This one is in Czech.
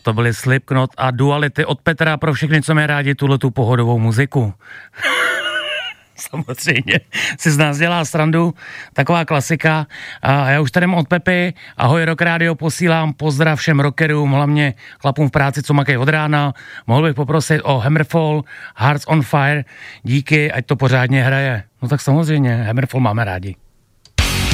To byly Slipknot a Duality od Petra pro všechny, co mají rádi tuhletu pohodovou muziku. Samozřejmě si z nás dělá srandu, taková klasika. A já už tady mám od Pepy. Ahoj Rock Radio, posílám pozdrav všem rockerům, hlavně chlapům v práci, co makají od rána. Mohl bych poprosit o Hammerfall, Hearts on Fire. Díky, ať to pořádně hraje. No tak samozřejmě, Hammerfall máme rádi.